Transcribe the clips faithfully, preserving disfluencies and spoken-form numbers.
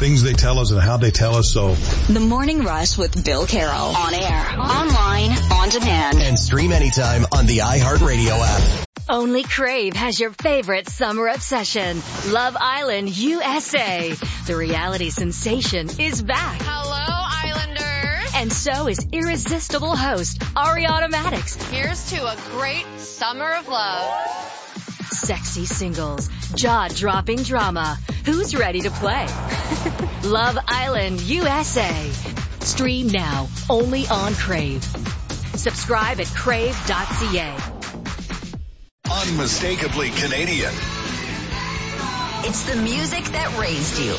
things they tell us and how they tell us. So The Morning Rush with Bill Carroll. On air, online, on demand. And stream anytime on the iHeartRadio app. Only Crave has your favorite summer obsession, Love Island U S A. The reality sensation is back. Hello, Islanders. And so is irresistible host Ariana Maddox. Here's to a great summer of love. Sexy singles, jaw-dropping drama. Who's ready to play? Love Island U S A. Stream now, only on Crave. Subscribe at crave dot c a. Unmistakably Canadian. It's the music that raised you.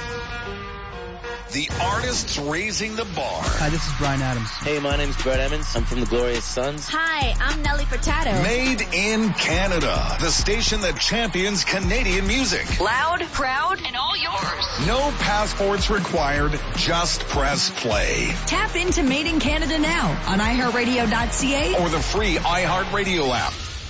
The artists raising the bar. Hi, this is Bryan Adams. Hey, my name's Brett Emmons. I'm from the Glorious Sons. Hi, I'm Nelly Furtado. Made in Canada. The station that champions Canadian music. Loud, proud, and all yours. No passports required. Just press play. Tap into Made in Canada now on i heart radio dot c a Or the free iHeartRadio app.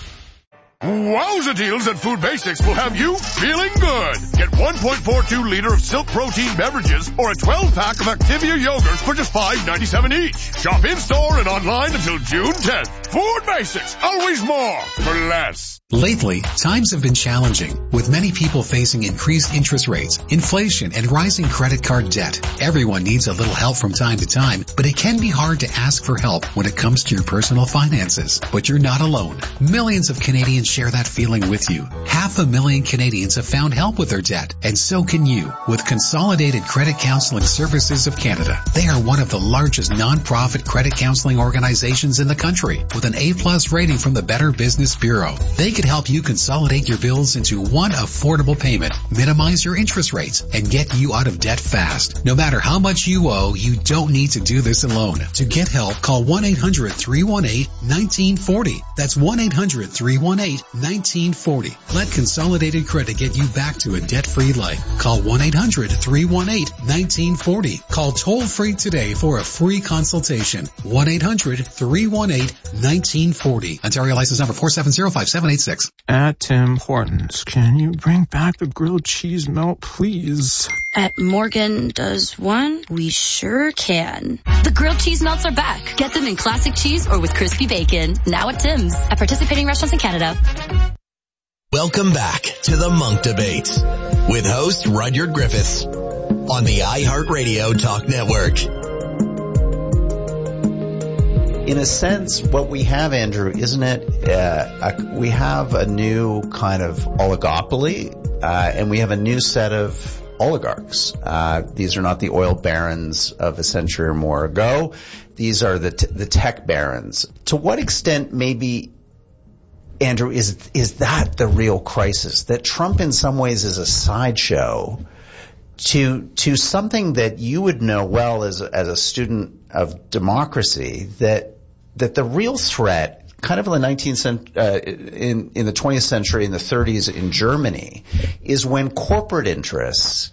Wowza deals at Food Basics will have you feeling good. Get one point four two liter of Silk Protein beverages or a twelve pack of Activia yogurts for just five ninety-seven each. Shop in-store and online until June tenth. Food Basics, always more for less. Lately, times have been challenging, with many people facing increased interest rates, inflation, and rising credit card debt. Everyone needs a little help from time to time, but it can be hard to ask for help when it comes to your personal finances. But you're not alone. Millions of Canadians share that feeling with you. Half a million Canadians have found help with their debt, and so can you with Consolidated Credit Counseling Services of Canada. They are one of the largest non-profit credit counseling organizations in the country, with an A-plus rating from the Better Business Bureau. They can help you consolidate your bills into one affordable payment, minimize your interest rates, and get you out of debt fast. No matter how much you owe, you don't need to do this alone. To get help, call one eight hundred three one eight one nine four zero. That's one eight hundred three one eight one nine four zero. Let Consolidated Credit get you back to a debt-free life. Call one eight hundred three one eight one nine four zero. Call toll-free today for a free consultation. one eight hundred three one eight one nine four zero. Ontario license number four seven zero five seven eight six. At Tim Hortons, can you bring back the grilled cheese melt, please? At Morgan Does One, we sure can. The grilled cheese melts are back. Get them in classic cheese or with crispy bacon. Now at Tim's. At participating restaurants in Canada. Welcome back to the Monk Debates with host Rudyard Griffiths on the iHeartRadio Talk Network. In a sense, what we have, Andrew, isn't it, uh, a, we have a new kind of oligopoly, uh, and we have a new set of oligarchs. Uh, these are not the oil barons of a century or more ago. These are the t- the tech barons. To what extent, maybe, Andrew, is is that the real crisis? That Trump in some ways is a sideshow to to something that you would know well as a, as a student of democracy, that that the real threat, kind of in the nineteenth century, uh, in in the twentieth century, in the thirties in Germany, is when corporate interests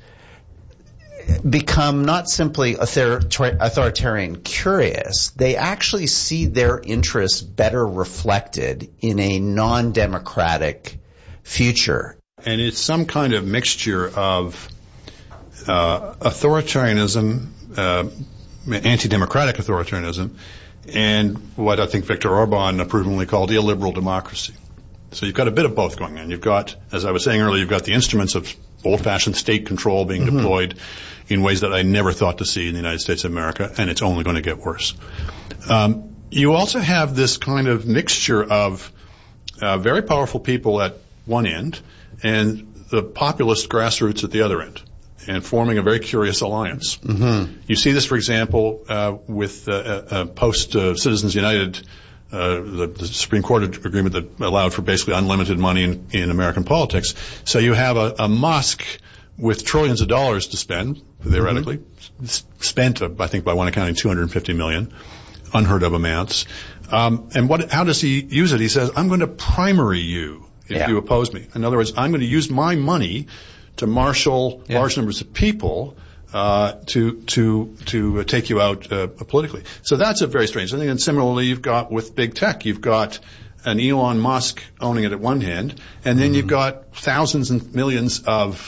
become not simply author- authoritarian curious, they actually see their interests better reflected in a non-democratic future. And it's some kind of mixture of uh, authoritarianism, uh, anti-democratic authoritarianism, and what I think Viktor Orban approvingly called illiberal democracy. So you've got a bit of both going on. You've got, as I was saying earlier, you've got the instruments of old-fashioned state control being mm-hmm. deployed in ways that I never thought to see in the United States of America, and it's only going to get worse. Um, you also have this kind of mixture of uh, very powerful people at one end and the populist grassroots at the other end, and forming a very curious alliance. Mm-hmm. You see this, for example, uh, with uh, uh, post uh, Citizens United, uh, the, the Supreme Court agreement that allowed for basically unlimited money in, in American politics. So you have a, a Musk with trillions of dollars to spend, theoretically, mm-hmm. spent, uh, I think, by one accounting, two hundred fifty million, unheard of amounts. Um, and what? How does he use it? He says, "I'm going to primary you if yeah. you oppose me." In other words, I'm going to use my money to marshal yeah. large numbers of people uh, to to to uh, take you out uh, politically. So that's a very strange thing. And similarly, you've got with big tech, you've got an Elon Musk owning it at one hand, and then mm-hmm. you've got thousands and millions of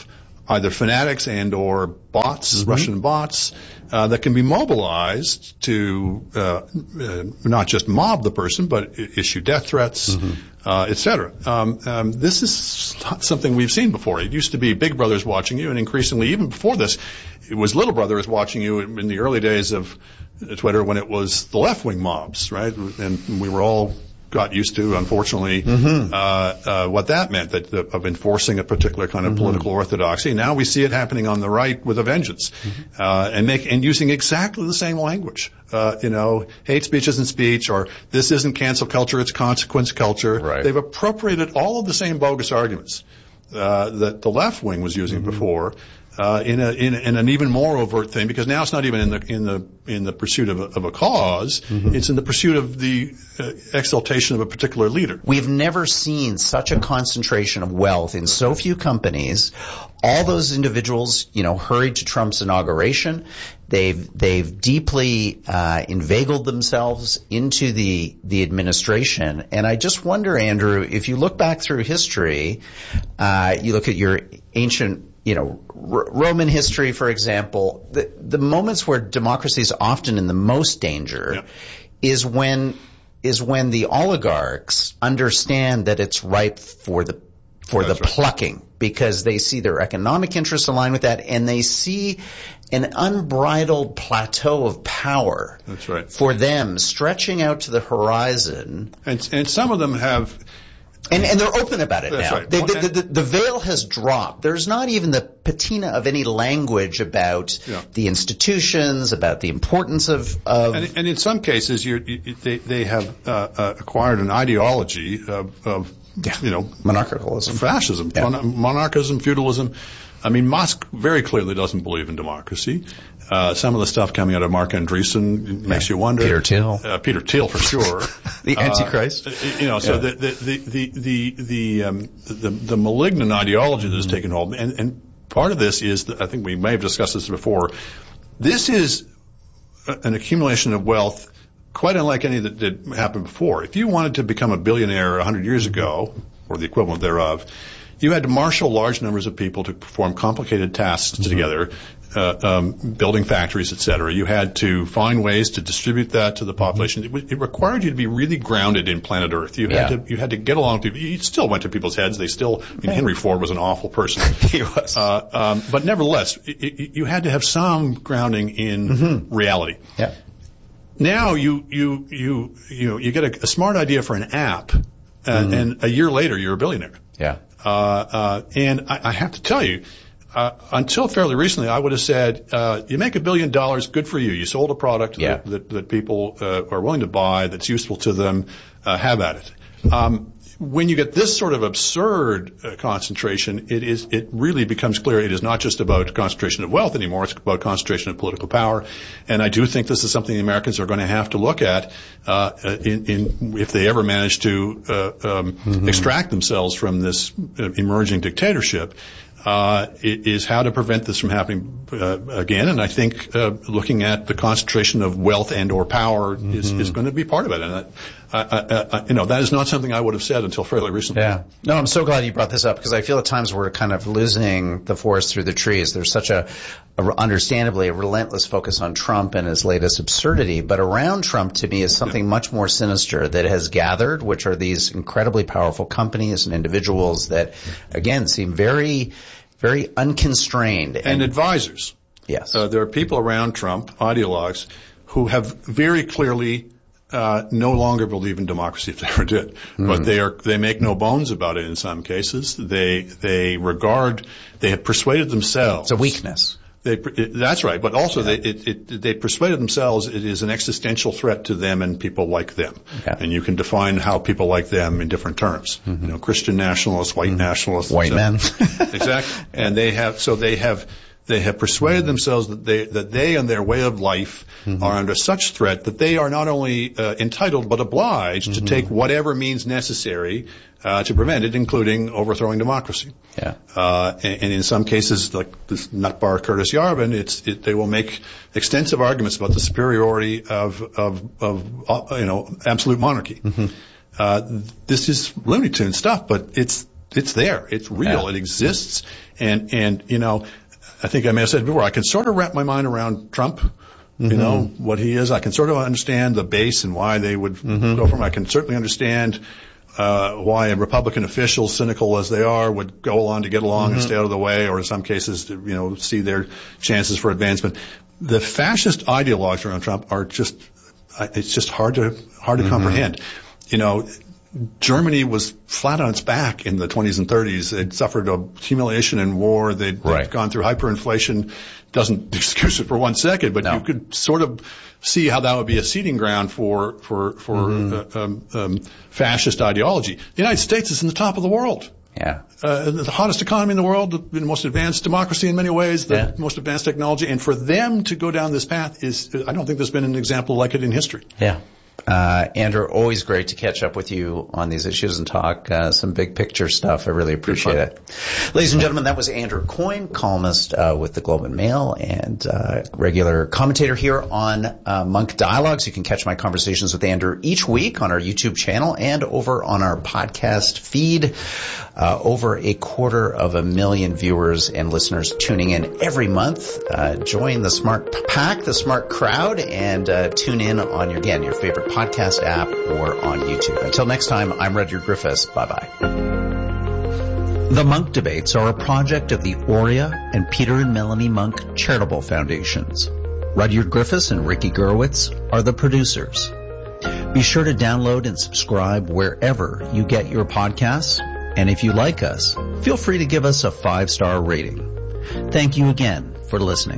either fanatics and or bots, mm-hmm. Russian bots, uh, that can be mobilized to uh, uh, not just mob the person, but issue death threats, mm-hmm. uh, et cetera. Um, um, this is not something we've seen before. It used to be Big Brother's watching you, and increasingly, even before this, it was Little Brother is watching you in the early days of Twitter when it was the left-wing mobs, right? And we were all got used to, unfortunately, mm-hmm. uh, uh, what that meant, that, that of enforcing a particular kind of mm-hmm. political orthodoxy. Now we see it happening on the right with a vengeance, mm-hmm. uh, and make and using exactly the same language. Uh, you know, hate speech isn't speech, or this isn't cancel culture, it's consequence culture. Right. They've appropriated all of the same bogus arguments uh, that the left wing was using mm-hmm. before. Uh, in a, in, in an even more overt thing, because now it's not even in the, in the, in the pursuit of a, of a cause. Mm-hmm. It's in the pursuit of the uh, exaltation of a particular leader. We've never seen such a concentration of wealth in so few companies. All those individuals, you know, hurried to Trump's inauguration. They've, they've deeply, uh, inveigled themselves into the, the administration. And I just wonder, Andrew, if you look back through history, uh, you look at your ancient You know, R- Roman history, for example, the, the moments where democracy is often in the most danger yeah. is when is when the oligarchs understand that it's ripe for the for That's the right. plucking, because they see their economic interests aligned with that, and they see an unbridled plateau of power. That's right. For them, stretching out to the horizon. And and some of them have. And, and they're open about it That's now. Right. They, the, the, the veil has dropped. There's not even the patina of any language about yeah. the institutions, about the importance of. of and, and in some cases, you're, you, they, they have uh, uh, acquired an ideology of, of yeah. you know, monarchicalism, fascism, yeah. mon- monarchism, feudalism. I mean, Musk very clearly doesn't believe in democracy. Uh, some of the stuff coming out of Mark Andreessen makes you wonder. Peter Thiel. Uh, Peter Thiel, for sure. The Antichrist. Uh, you know, so yeah. the, the, the, the, the, um, the, the malignant ideology that has mm-hmm. taken hold, and, and part of this is, that I think we may have discussed this before, this is an accumulation of wealth quite unlike any that did happen before. If you wanted to become a billionaire a hundred years ago, or the equivalent thereof, you had to marshal large numbers of people to perform complicated tasks mm-hmm. together, uh, um, building factories, et cetera. You had to find ways to distribute that to the population. It, w- it required you to be really grounded in planet Earth. You had yeah. to you had to get along with people. You still went to people's heads. They still. I mean, Henry Ford was an awful person. He was. Uh, um, but nevertheless, it, it, you had to have some grounding in mm-hmm. reality. Yeah. Now you you you you know, you get a, a smart idea for an app, uh, mm-hmm. and a year later you're a billionaire. Yeah. Uh, uh, and I, I have to tell you, uh, until fairly recently, I would have said, uh, you make a billion dollars, good for you. You sold a product yeah. that, that, that people uh, are willing to buy, that's useful to them, uh, have at it. Um, when you get this sort of absurd uh, concentration, it is it really becomes clear it is not just about concentration of wealth anymore. It's about concentration of political power, and I do think this is something the Americans are going to have to look at uh, in, in if they ever manage to uh, um, mm-hmm. extract themselves from this uh, emerging dictatorship. Uh, is how to prevent this from happening uh, again, and I think uh, looking at the concentration of wealth and or power mm-hmm. is, is going to be part of it. And I, I, I, I, you know, that is not something I would have said until fairly recently. Yeah. No, I'm so glad you brought this up, because I feel at times we're kind of losing the forest through the trees. There's such a, a understandably a relentless focus on Trump and his latest absurdity, but around Trump to me is something yeah. much more sinister that has gathered, which are these incredibly powerful companies and individuals that, again, seem very very unconstrained. And, and advisors. Yes. Uh, there are people around Trump, ideologues, who have very clearly uh, no longer believe in democracy, if they ever did. Mm. But they are they make no bones about it in some cases. They they regard, they have persuaded themselves. It's a weakness. They, it, that's right, but also yeah. they it, it, they persuaded themselves it is an existential threat to them and people like them. Yeah. And you can define how people like them in different terms. Mm-hmm. You know, Christian nationalists, white mm-hmm. nationalists, white men. Exactly. And they have so they have they have persuaded mm-hmm. themselves that they that they and their way of life mm-hmm. are under such threat that they are not only uh, entitled but obliged mm-hmm. to take whatever means necessary Uh, to prevent it, including overthrowing democracy. Yeah. Uh, and, and in some cases, like this nutbar Curtis Yarvin, it's, it, they will make extensive arguments about the superiority of, of, of, uh, you know, absolute monarchy. Mm-hmm. Uh, this is Looney Tune stuff, but it's, it's there. It's real. Yeah. It exists. And, and, you know, I think I may have said before, I can sort of wrap my mind around Trump, mm-hmm. you know, what he is. I can sort of understand the base and why they would mm-hmm. go from him. I can certainly understand uh why a Republican official, cynical as they are, would go along to get along mm-hmm. and stay out of the way, or in some cases, to, you know, see their chances for advancement. The fascist ideologues around Trump are just, it's just hard to, hard to mm-hmm. comprehend. You know, Germany was flat on its back in the twenties and thirties. It suffered a humiliation in war. They'd, they'd right. gone through hyperinflation. Doesn't excuse it for one second, but no. you could sort of see how that would be a seeding ground for for for mm-hmm. uh, um, um, fascist ideology. The United States is in the top of the world. Yeah, uh, the hottest economy in the world, the most advanced democracy in many ways, the yeah. most advanced technology, and for them to go down this path is, I don't think there's been an example like it in history. Yeah. Uh, Andrew, always great to catch up with you on these issues and talk uh, some big picture stuff. I really appreciate it. Ladies and gentlemen, that was Andrew Coyne, columnist uh, with the Globe and Mail and uh, regular commentator here on uh, Monk Dialogues. You can catch my conversations with Andrew each week on our YouTube channel and over on our podcast feed. Uh, over a quarter of a million viewers and listeners tuning in every month. Uh, join the smart pack, the smart crowd, and uh, tune in on your, again, your favorite podcast app or on YouTube. Until next time, I'm Rudyard Griffiths. Bye-bye. The Monk Debates are a project of the Aurea and Peter and Melanie Monk Charitable Foundations. Rudyard Griffiths and Ricky Gurwitz are the producers. Be sure to download and subscribe wherever you get your podcasts. And if you like us, feel free to give us a five-star rating. Thank you again for listening.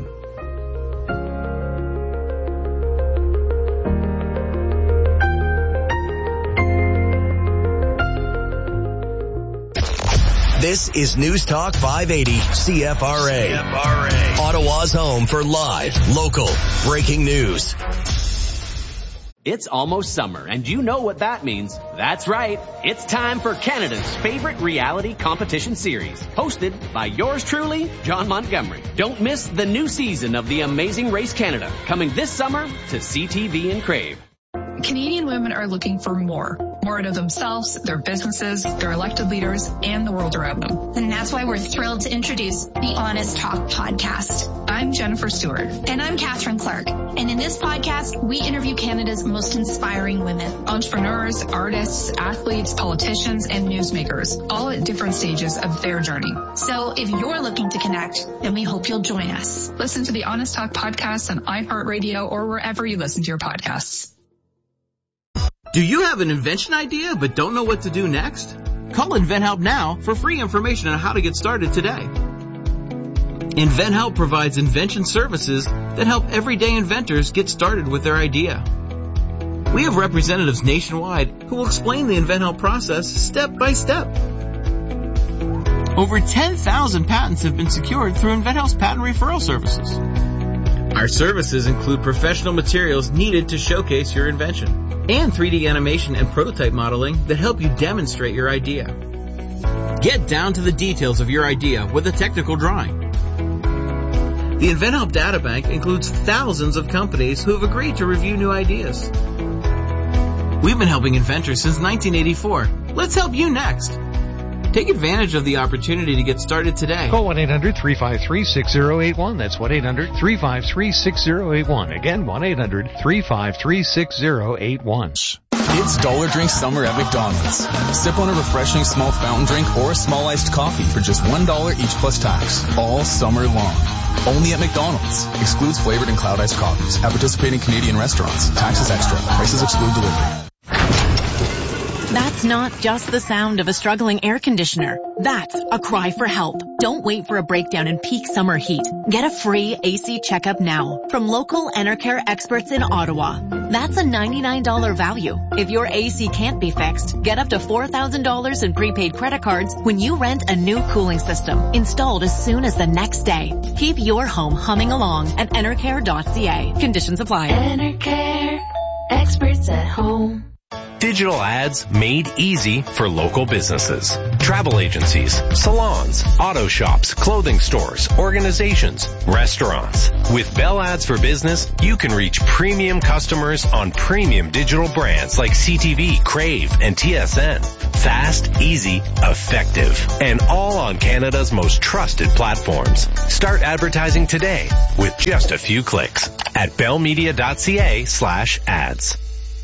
This is News Talk five eighty C F R A. C F R A. Ottawa's home for live, local, breaking news. It's almost summer, and you know what that means. That's right. It's time for Canada's favorite reality competition series, hosted by yours truly, John Montgomery. Don't miss the new season of The Amazing Race Canada, coming this summer to C T V and Crave. Canadian women are looking for more. More out of themselves, their businesses, their elected leaders, and the world around them. And that's why we're thrilled to introduce the Honest Talk podcast. I'm Jennifer Stewart. And I'm Catherine Clark. And in this podcast, we interview Canada's most inspiring women. Entrepreneurs, artists, athletes, politicians, and newsmakers, all at different stages of their journey. So if you're looking to connect, then we hope you'll join us. Listen to the Honest Talk podcast on iHeartRadio or wherever you listen to your podcasts. Do you have an invention idea but don't know what to do next? Call InventHelp now for free information on how to get started today. InventHelp provides invention services that help everyday inventors get started with their idea. We have representatives nationwide who will explain the InventHelp process step by step. Over ten thousand patents have been secured through InventHelp's patent referral services. Our services include professional materials needed to showcase your invention and three D animation and prototype modeling that help you demonstrate your idea. Get down to the details of your idea with a technical drawing. The InventHelp Databank includes thousands of companies who have agreed to review new ideas. We've been helping inventors since nineteen eighty-four. Let's help you next. Take advantage of the opportunity to get started today. Call one eight hundred three five three six zero eight one. That's one eight hundred three five three six zero eight one. Again, one eight hundred three five three six zero eight one. It's Dollar Drink Summer at McDonald's. Sip on a refreshing small fountain drink or a small iced coffee for just one dollar each plus tax. All summer long. Only at McDonald's. Excludes flavored and cloud iced coffees. At participating Canadian restaurants. Taxes extra. Prices exclude delivery. That's not just the sound of a struggling air conditioner. That's a cry for help. Don't wait for a breakdown in peak summer heat. Get a free A C checkup now from local Enercare experts in Ottawa. That's a ninety-nine dollars value. If your A C can't be fixed, get up to four thousand dollars in prepaid credit cards when you rent a new cooling system installed as soon as the next day. Keep your home humming along at enercare dot c a. Conditions apply. Enercare, experts at home. Digital ads made easy for local businesses. Travel agencies, salons, auto shops, clothing stores, organizations, restaurants. With Bell Ads for Business, you can reach premium customers on premium digital brands like C T V, Crave, and T S N. Fast, easy, effective, and all on Canada's most trusted platforms. Start advertising today with just a few clicks at bellmedia.ca slash ads.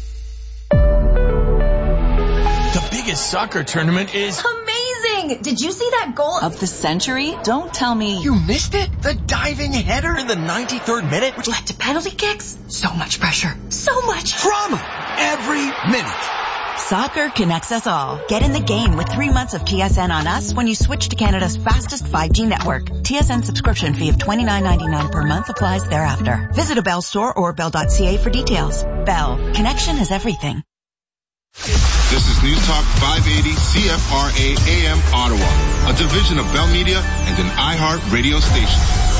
The biggest soccer tournament is amazing! Did you see that goal of the century? Don't tell me you missed it. The diving header in the ninety-third minute, which led to penalty kicks. So much pressure. So much drama every minute. Soccer connects us all. Get in the game with three months of T S N on us when you switch to Canada's fastest five G network. T S N subscription fee of twenty-nine ninety-nine per month applies thereafter. Visit a Bell store or bell dot c a for details. Bell. Connection is everything. This is News Talk five eighty C F R A A M Ottawa, a division of Bell Media and an iHeart radio station.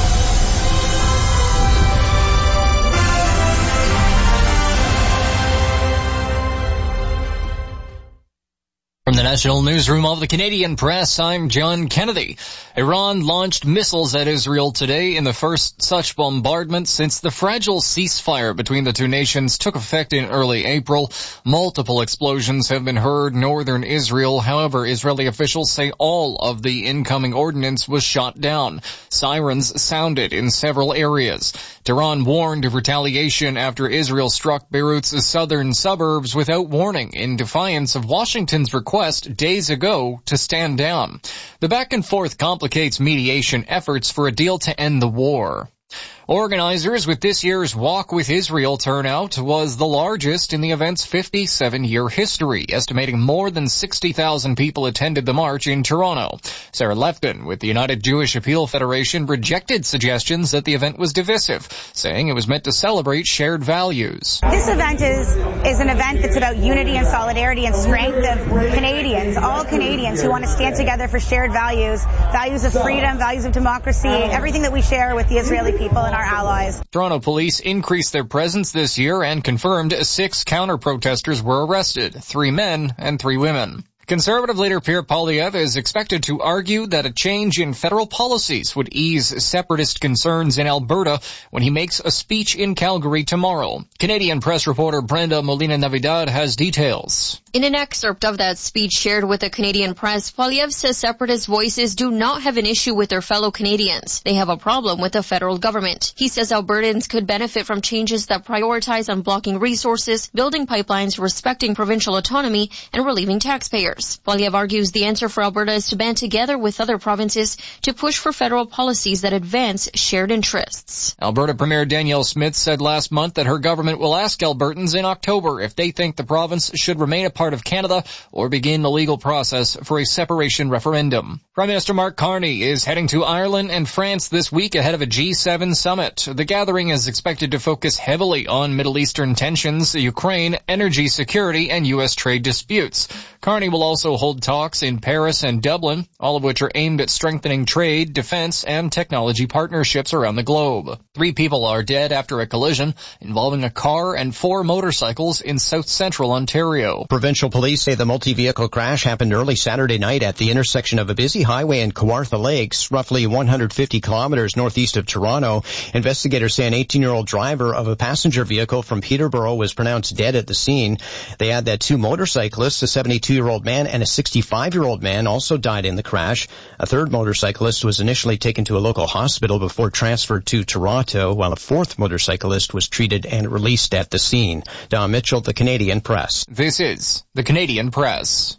From the National Newsroom of the Canadian Press, I'm John Kennedy. Iran launched missiles at Israel today in the first such bombardment since the fragile ceasefire between the two nations took effect in early April. Multiple explosions have been heard northern Israel. However, Israeli officials say all of the incoming ordnance was shot down. Sirens sounded in several areas. Tehran warned of retaliation after Israel struck Beirut's southern suburbs without warning in defiance of Washington's request days ago to stand down. The back and forth complicates mediation efforts for a deal to end the war. Organizers with this year's Walk with Israel turnout was the largest in the event's fifty-seven-year history, estimating more than sixty thousand people attended the march in Toronto. Sarah Lefton with the United Jewish Appeal Federation rejected suggestions that the event was divisive, saying it was meant to celebrate shared values. This event is, is an event that's about unity and solidarity and strength of Canadians, all Canadians who want to stand together for shared values, values of freedom, values of democracy, everything that we share with the Israeli people and our allies. Toronto police increased their presence this year and confirmed six counter-protesters were arrested, three men and three women. Conservative leader Pierre Poilievre is expected to argue that a change in federal policies would ease separatist concerns in Alberta when he makes a speech in Calgary tomorrow. Canadian press reporter Brenda Molina-Navidad has details. In an excerpt of that speech shared with the Canadian press, Poilievre says separatist voices do not have an issue with their fellow Canadians. They have a problem with the federal government. He says Albertans could benefit from changes that prioritize unblocking resources, building pipelines, respecting provincial autonomy, and relieving taxpayers. Poilievre argues the answer for Alberta is to band together with other provinces to push for federal policies that advance shared interests. Alberta Premier Danielle Smith said last month that her government will ask Albertans in October if they think the province should remain a part of Canada or begin the legal process for a separation referendum. Prime Minister Mark Carney is heading to Ireland and France this week ahead of a G seven summit. The gathering is expected to focus heavily on Middle Eastern tensions, Ukraine, energy security, and U S trade disputes. Carney will also hold talks in Paris and Dublin, all of which are aimed at strengthening trade, defense, and technology partnerships around the globe. Three people are dead after a collision involving a car and four motorcycles in south-central Ontario. Provincial police say the multi-vehicle crash happened early Saturday night at the intersection of a busy highway in Kawartha Lakes, roughly one hundred fifty kilometers northeast of Toronto. Investigators say an eighteen-year-old driver of a passenger vehicle from Peterborough was pronounced dead at the scene. They add that two motorcyclists, a seventy-two-year-old man and a sixty-five-year-old man, also died in the crash. A third motorcyclist was initially taken to a local hospital before transferred to Toronto, while a fourth motorcyclist was treated and released at the scene. Don Mitchell, the Canadian Press. This is the Canadian Press.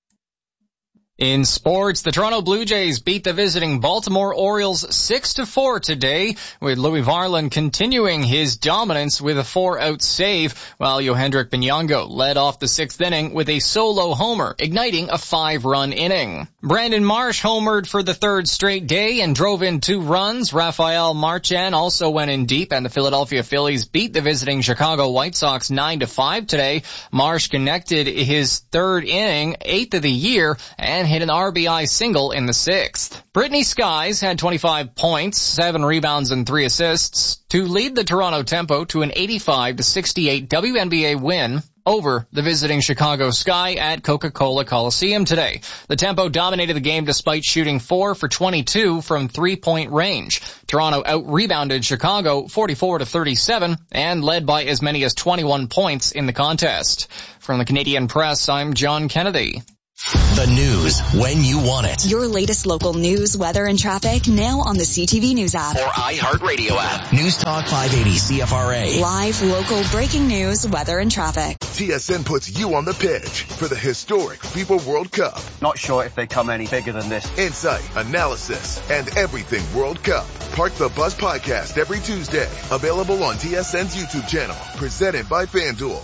In sports, the Toronto Blue Jays beat the visiting Baltimore Orioles six to four today, with Louis Varland continuing his dominance with a four-out save, while Yohendrick Binyongo led off the sixth inning with a solo homer, igniting a five-run inning. Brandon Marsh homered for the third straight day and drove in two runs. Rafael Marchand also went in deep, and the Philadelphia Phillies beat the visiting Chicago White Sox nine to five today. Marsh connected his third inning, eighth of the year, and hit an R B I single in the sixth. Brittany Skies had twenty-five points, seven rebounds, and three assists to lead the Toronto Tempo to an eighty-five to sixty-eight W N B A win. over the visiting Chicago Sky at Coca-Cola Coliseum today. The Tempo dominated the game despite shooting four for twenty-two from three-point range. Toronto out-rebounded Chicago forty-four to thirty-seven and led by as many as twenty-one points in the contest. From the Canadian Press, I'm John Kennedy. The news when you want it. Your latest local news, weather, and traffic now on the C T V News app. Or iHeartRadio app. News Talk five eighty C F R A. Live, local, breaking news, weather, and traffic. T S N puts you on the pitch for the historic FIFA World Cup. Not sure if they come any bigger than this. Insight, analysis, and everything World Cup. Park the Bus podcast every Tuesday. Available on T S N's YouTube channel. Presented by FanDuel.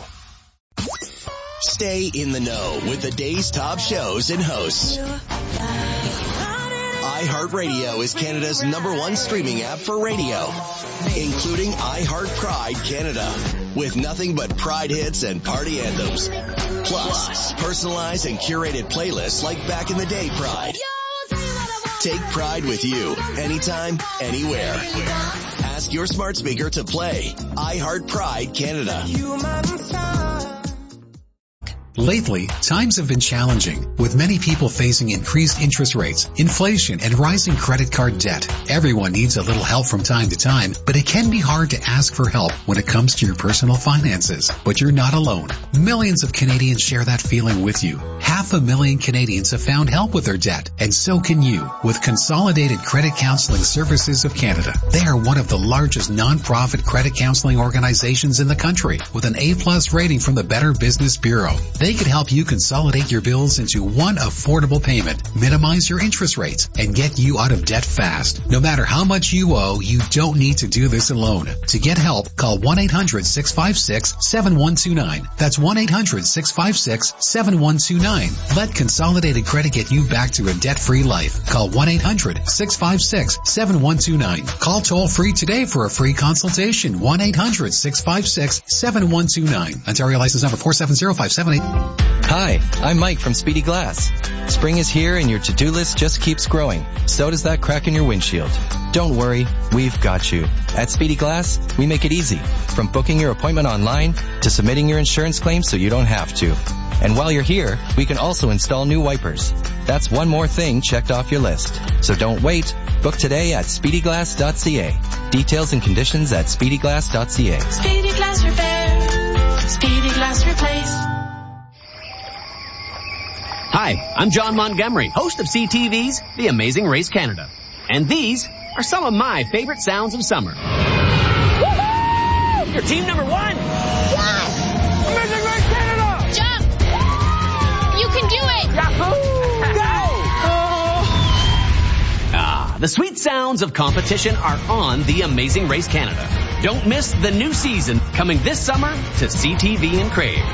Stay in the know with the day's top shows and hosts. iHeartRadio is Canada's number one streaming app for radio, including iHeart Pride Canada, with nothing but Pride hits and party anthems. Plus, personalized and curated playlists like Back in the Day Pride. Take Pride with you, anytime, anywhere. Ask your smart speaker to play iHeart Pride Canada. Lately, times have been challenging, with many people facing increased interest rates, inflation, and rising credit card debt. Everyone needs a little help from time to time, but it can be hard to ask for help when it comes to your personal finances. But you're not alone. Millions of Canadians share that feeling with you. Half a million Canadians have found help with their debt, and so can you, with Consolidated Credit Counseling Services of Canada. They are one of the largest non-profit credit counseling organizations in the country, with an A-plus rating from the Better Business Bureau. They can help you consolidate your bills into one affordable payment, minimize your interest rates, and get you out of debt fast. No matter how much you owe, you don't need to do this alone. To get help, call one eight hundred six five six seven one two nine. That's one eight hundred six five six seven one two nine. Let Consolidated Credit get you back to a debt-free life. Call one eight hundred six five six seven one two nine. Call toll-free today for a free consultation. one eight hundred six five six seven one two nine. Ontario license number four seven zero five seven eight. Hi, I'm Mike from Speedy Glass. Spring is here and your to-do list just keeps growing. So does that crack in your windshield. Don't worry, we've got you. At Speedy Glass, we make it easy. From booking your appointment online to submitting your insurance claim so you don't have to. And while you're here, we can also install new wipers. That's one more thing checked off your list. So don't wait. Book today at speedy glass dot c a. Details and conditions at speedy glass dot c a. Speedy Glass Repair. Speedy Glass Replace. Hi, I'm John Montgomery, host of C T V's The Amazing Race Canada. And these are some of my favorite sounds of summer. Woohoo! You're team number one! Yes! Amazing Race Canada! Jump! You can do it! Yahoo! Go! Oh. Ah, the sweet sounds of competition are on The Amazing Race Canada. Don't miss the new season coming this summer to C T V and Crave.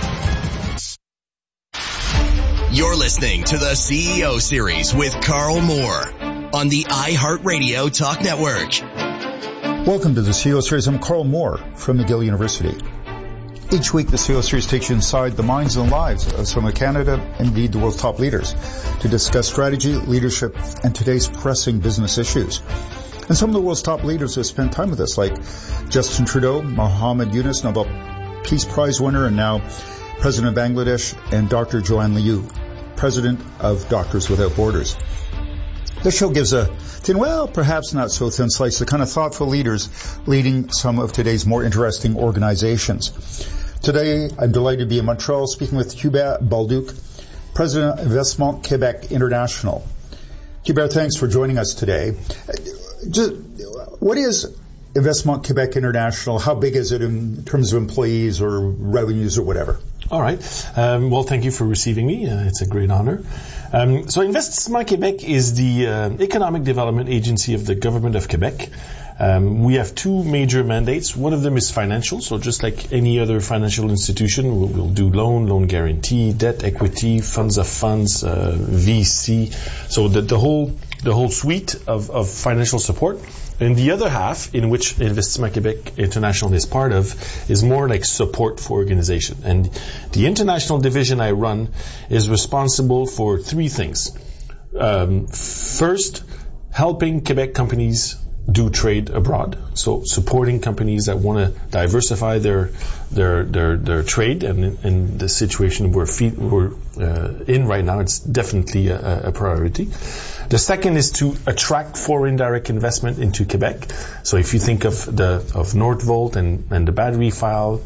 You're listening to the C E O Series with Carl Moore on the iHeartRadio Talk Network. Welcome to the C E O Series. I'm Carl Moore from McGill University. Each week, the C E O Series takes you inside the minds and lives of some of Canada, and indeed the world's top leaders, to discuss strategy, leadership, and today's pressing business issues. And some of the world's top leaders have spent time with us, like Justin Trudeau, Mohammed Yunus, Nobel Peace Prize winner, and now President of Bangladesh, and Doctor Joanne Liu, President of Doctors Without Borders. This show gives a thin, well, perhaps not so thin slice, the kind of thoughtful leaders leading some of today's more interesting organizations. Today, I'm delighted to be in Montreal speaking with Hubert Balduc, President of Investissement Québec International. Hubert, thanks for joining us today. Just, what is Investissement Québec International? How big is it in terms of employees or revenues or whatever? All right. Um, well, thank you for receiving me. Uh, it's a great honor. Um, so Investissement Québec is the uh, economic development agency of the government of Quebec. Um, we have two major mandates. One of them is financial. So just like any other financial institution, we'll, we'll do loan, loan guarantee, debt, equity, funds of funds, uh, V C. So the, the whole the whole suite of, of financial support. And the other half, in which Investissement Québec International is part of, is more like support for organization. And the international division I run is responsible for three things. Um, first, helping Quebec companies do trade abroad, so supporting companies that want to diversify their their their their trade, and in, in the situation we're, fe- we're uh, in right now, it's definitely a, a priority. The second is to attract foreign direct investment into Quebec. So if you think of the of Northvolt and, and the battery file,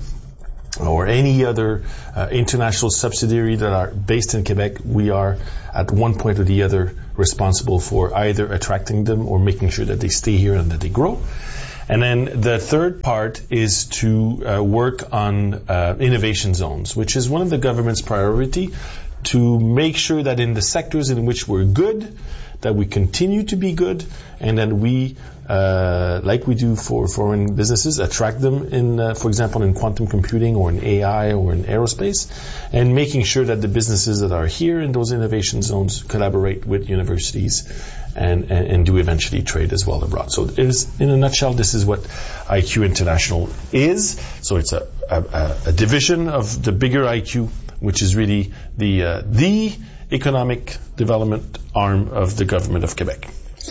or any other uh, international subsidiary that are based in Quebec, we are at one point or the other responsible for either attracting them or making sure that they stay here and that they grow. And then the third part is to uh, work on uh, innovation zones, which is one of the government's priority, to make sure that in the sectors in which we're good, that we continue to be good, and then we, uh, like we do for foreign businesses, attract them in, uh, for example, in quantum computing or in A I or in aerospace, and making sure that the businesses that are here in those innovation zones collaborate with universities and, and, and do eventually trade as well abroad. So it is, in a nutshell, this is what I Q International is. So it's a, a, a division of the bigger I Q, which is really the uh, the economic development arm of the government of Quebec.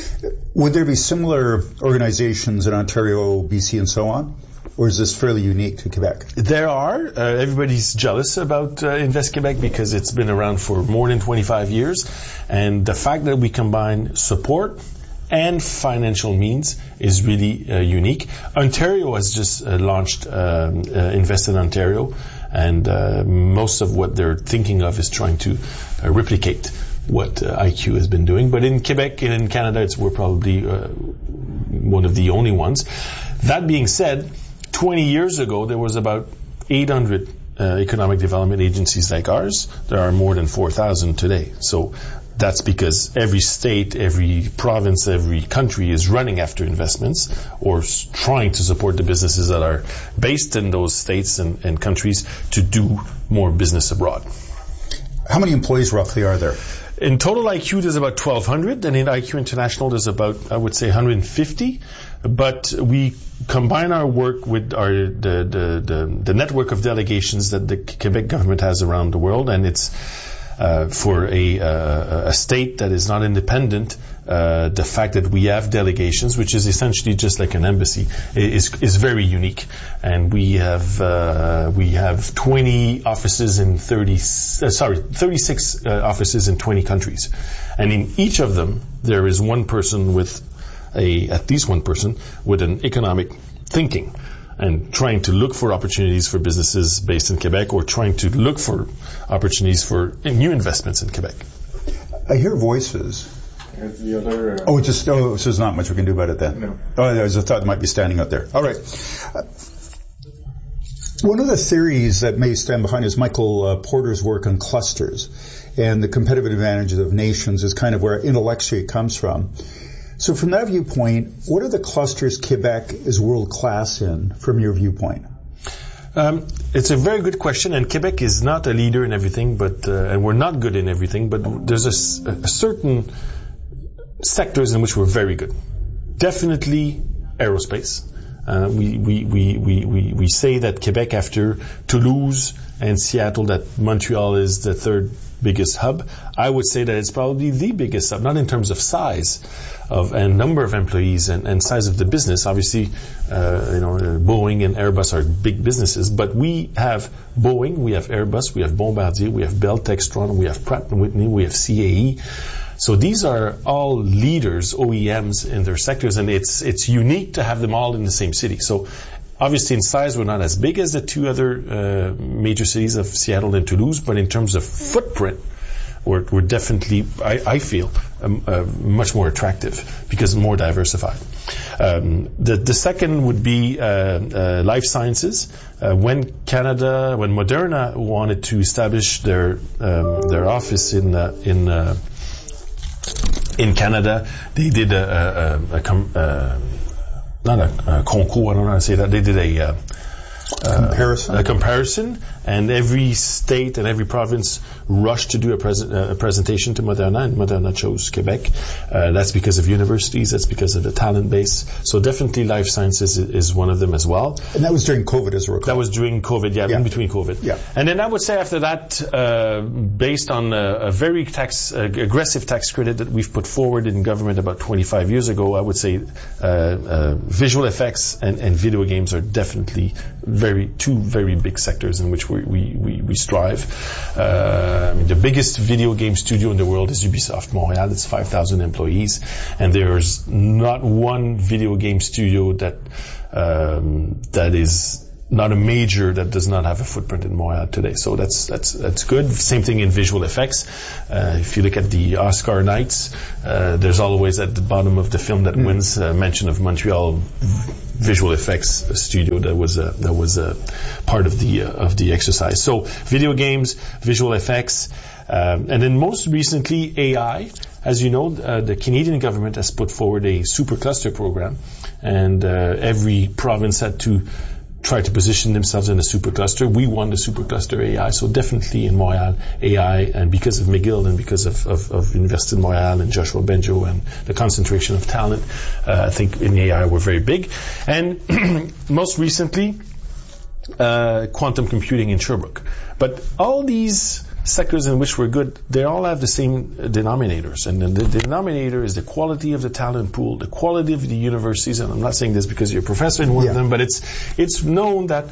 Would there be similar organizations in Ontario, B C, and so on? Or is this fairly unique to Quebec? There are. Uh, everybody's jealous about uh, Invest Quebec because it's been around for more than twenty-five years. And the fact that we combine support and financial means is really uh, unique. Ontario has just uh, launched um, uh, Invest in Ontario, and uh, most of what they're thinking of is trying to uh, replicate what uh, I Q has been doing. But in Quebec and in Canada, it's, we're probably uh, one of the only ones. That being said, twenty years ago, there was about eight hundred uh, economic development agencies like ours. There are more than four thousand today. So that's because every state, every province, every country is running after investments or s- trying to support the businesses that are based in those states and, and countries to do more business abroad. How many employees roughly are there? In total I Q, there's about twelve hundred, and in I Q International, there's about, I would say, one hundred fifty. But we combine our work with our the, the, the, the network of delegations that the Quebec government has around the world, and it's Uh, for a, uh, a state that is not independent, uh, the fact that we have delegations, which is essentially just like an embassy, is is very unique. And we have uh, we have twenty offices in thirty, uh, sorry, thirty-six uh, offices in twenty countries, and in each of them there is one person with a at least one person with an economic thinking, and trying to look for opportunities for businesses based in Quebec, or trying to look for opportunities for new investments in Quebec. I hear voices. The other, uh, oh, just oh, so there's not much we can do about it then. No. Oh, I just thought it might be standing out there. All right. Uh, one of the theories that may stand behind is Michael uh, Porter's work on clusters, and the competitive advantages of nations is kind of where intellectually it comes from. So from that viewpoint, what are the clusters Quebec is world-class in, from your viewpoint? Um, it's a very good question, and Quebec is not a leader in everything, but uh, and we're not good in everything, but there's a, a certain sectors in which we're very good. Definitely aerospace. Uh, we, we, we, we, we, we say that Quebec, after Toulouse and Seattle, that Montreal is the third biggest hub. I would say that it's probably the biggest hub, not in terms of size of and number of employees and, and size of the business. Obviously, uh, you know, Boeing and Airbus are big businesses, but we have Boeing, we have Airbus, we have Bombardier, we have Bell Textron, we have Pratt and Whitney, we have C A E. So these are all leaders, O E Ms in their sectors, and it's it's unique to have them all in the same city. So obviously in size we're not as big as the two other uh, major cities of Seattle and Toulouse, but in terms of footprint, we're, we're definitely, I, I feel, um, uh, much more attractive because more diversified. Um, the, the second would be uh, uh, life sciences. Uh, when Canada, when Moderna wanted to establish their um, their office in uh, in uh, in Canada, they did a, a, a, a com, uh, not a, a concours, I don't know how to say that. They did a uh, comparison. Uh, a comparison, and every state and every province rushed to do a, pres- a presentation to Moderna, and Moderna chose Quebec. Uh, that's because of universities, that's because of the talent base. So definitely life sciences is, is one of them as well. And that was during COVID, as I recall. That was during COVID, yeah, yeah. in between COVID. Yeah. And then I would say after that, uh, based on a, a very tax uh, aggressive tax credit that we've put forward in government about twenty-five years ago, I would say uh, uh, visual effects and, and video games are definitely very two very big sectors in which we we, we, we strive. Uh, I mean, the biggest video game studio in the world is Ubisoft Montreal. It's five thousand employees, and there's not one video game studio that um, that is not a major that does not have a footprint in Montreal today. So that's that's that's good. Same thing in visual effects. Uh, if you look at the Oscar nights, uh, there's always at the bottom of the film that mm. wins uh, mention of Montreal visual effects studio that was a, that was a part of the uh, of the exercise. So video games, visual effects, um, and then most recently A I. As you know, uh, the Canadian government has put forward a supercluster program, and uh, every province had to try to position themselves in a supercluster. We won the supercluster A I, so definitely in Montreal, A I, and because of McGill and because of, of, of Université de Montréal and Joshua Benjo and the concentration of talent, uh, I think in A I we're very big. And most recently, uh, quantum computing in Sherbrooke. But all these sectors in which we're good, they all have the same denominators. And then the denominator is the quality of the talent pool, the quality of the universities. And I'm not saying this because you're a professor in one yeah. of them, but it's it's known that